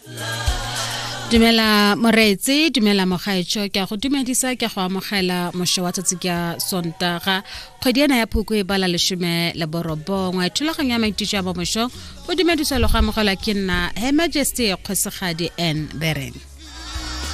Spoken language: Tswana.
Dumela moreetsi, dumela mogaetsho, ke a go dumedisa ke go amogela mosho wa tsatsi ka Sontaga kgwedi ena ya Phukwi bala 18 thulaganyo ya maititso a bo mosho o dumedisa le go amogela ke nna Her Majesty Kgosegadi N Beren.